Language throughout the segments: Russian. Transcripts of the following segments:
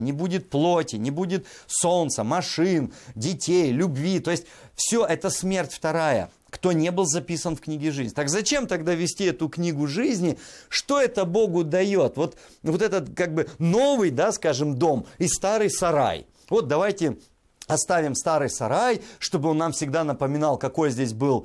не будет плоти, не будет солнца, машин, детей, любви. То есть все это смерть вторая, кто не был записан в книге жизни. Так зачем тогда вести эту книгу жизни? Что это Богу дает? Вот этот как бы новый, да, скажем, дом и старый сарай. Вот давайте оставим старый сарай, чтобы он нам всегда напоминал, какой здесь был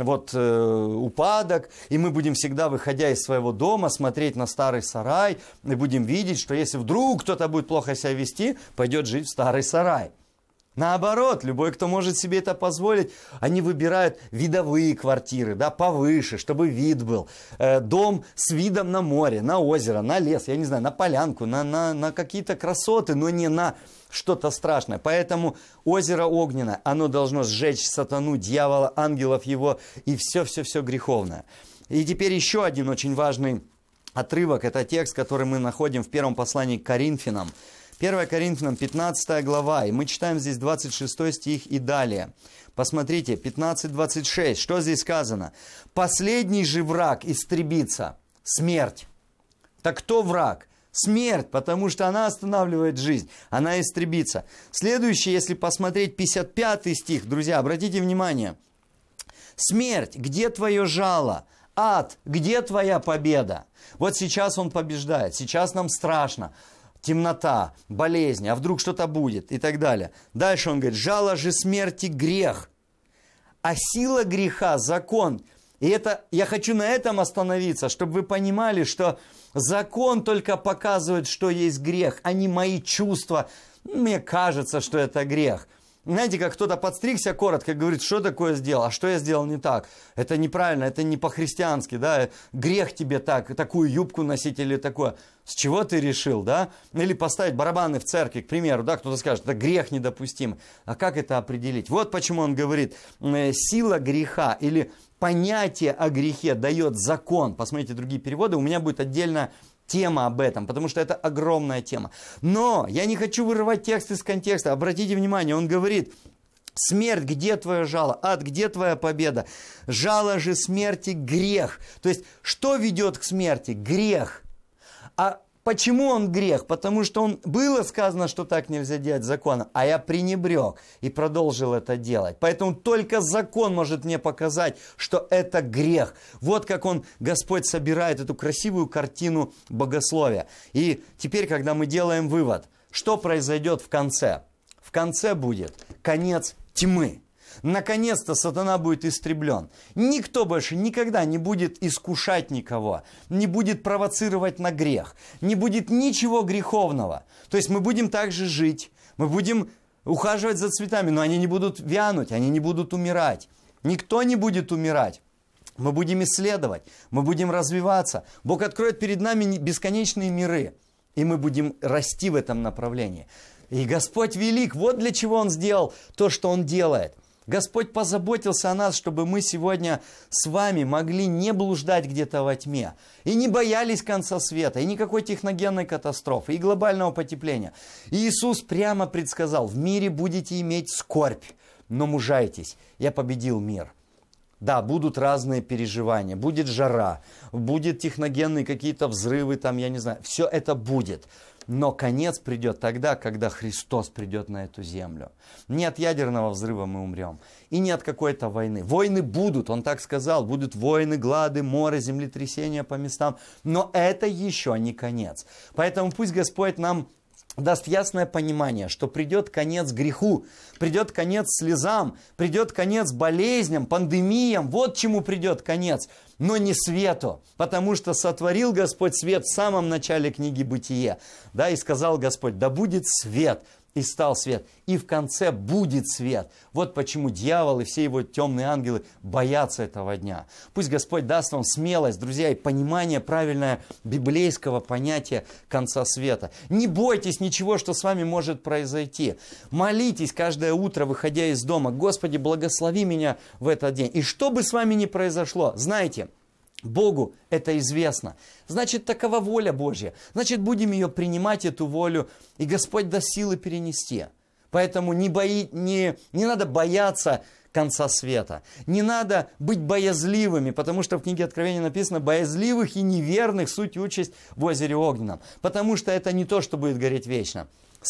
упадок. И мы будем всегда, выходя из своего дома, смотреть на старый сарай. И будем видеть, что если вдруг кто-то будет плохо себя вести, пойдет жить в старый сарай. Наоборот, любой, кто может себе это позволить, они выбирают видовые квартиры, да, повыше, чтобы вид был. Дом с видом на море, на озеро, на лес, я не знаю, на полянку, на какие-то красоты, но не на что-то страшное. Поэтому озеро огненное, оно должно сжечь сатану, дьявола, ангелов его и все-все-все греховное. И теперь еще один очень важный отрывок, это текст, который мы находим в первом послании к Коринфянам. 1 Коринфянам, 15 глава, и мы читаем здесь 26 стих и далее. Посмотрите, 15-26, что здесь сказано? «Последний же враг истребится, смерть». Так кто враг? Смерть, потому что она останавливает жизнь, она истребится. Следующий, если посмотреть 55 стих, друзья, обратите внимание. «Смерть, где твое жало? Ад, где твоя победа?» Вот сейчас он побеждает, сейчас нам страшно. Темнота, болезнь, а вдруг что-то будет и так далее. Дальше он говорит, жало же смерти грех, а сила греха закон. И это, я хочу на этом остановиться, чтобы вы понимали, что закон только показывает, что есть грех, а не мои чувства. Мне кажется, что это грех. Знаете, как кто-то подстригся коротко, говорит, что такое сделал, а что я сделал не так. Это неправильно, это не по-христиански, да, грех тебе такую юбку носить или такое. С чего ты решил, да? Или поставить барабаны в церкви, к примеру, да, кто-то скажет, это грех недопустим. А как это определить? Вот почему он говорит, сила греха или понятие о грехе дает закон. Посмотрите другие переводы, у меня будет отдельно тема об этом, потому что это огромная тема. Но я не хочу вырывать текст из контекста. Обратите внимание, он говорит, смерть, где твое жало? Ад, где твоя победа? Жало же смерти грех. То есть, что ведет к смерти? Грех. А почему он грех? Потому что было сказано, что так нельзя делать законом, а я пренебрег и продолжил это делать. Поэтому только закон может мне показать, что это грех. Вот как Господь собирает эту красивую картину богословия. И теперь, когда мы делаем вывод, что произойдет в конце? В конце будет конец тьмы. Наконец-то сатана будет истреблен. Никто больше никогда не будет искушать никого, не будет провоцировать на грех, не будет ничего греховного. То есть мы будем также жить, мы будем ухаживать за цветами, но они не будут вянуть, они не будут умирать. Никто не будет умирать. Мы будем исследовать, мы будем развиваться. Бог откроет перед нами бесконечные миры, и мы будем расти в этом направлении. И Господь велик, вот для чего Он сделал то, что Он делает. Господь позаботился о нас, чтобы мы сегодня с вами могли не блуждать где-то во тьме. И не боялись конца света, и никакой техногенной катастрофы, и глобального потепления. И Иисус прямо предсказал, в мире будете иметь скорбь, но мужайтесь, я победил мир. Да, будут разные переживания, будет жара, будет техногенные какие-то взрывы, там, я не знаю, все это будет. Но конец придет тогда, когда Христос придет на эту землю. Не от ядерного взрыва мы умрем. И не от какой-то войны. Войны будут, Он так сказал. Будут войны, глады, море, землетрясения по местам. Но это еще не конец. Поэтому пусть Господь нам даст ясное понимание, что придет конец греху, придет конец слезам, придет конец болезням, пандемиям. Вот чему придет конец. Но не свету, потому что сотворил Господь свет в самом начале книги Бытие. Да, и сказал Господь, да будет свет, и стал свет. И в конце будет свет. Вот почему дьявол и все его темные ангелы боятся этого дня. Пусть Господь даст вам смелость, друзья, и понимание правильное библейского понятия конца света. Не бойтесь ничего, что с вами может произойти. Молитесь каждое утро, выходя из дома. Господи, благослови меня в этот день. И что бы с вами ни произошло, знайте, Богу это известно. Значит, такова воля Божья. Значит, будем ее принимать, эту волю, и Господь даст силы перенести. Поэтому не надо бояться конца света. Не надо быть боязливыми, потому что в книге Откровения написано, боязливых и неверных суть и участь в озере огненном. Потому что это не то, что будет гореть вечно.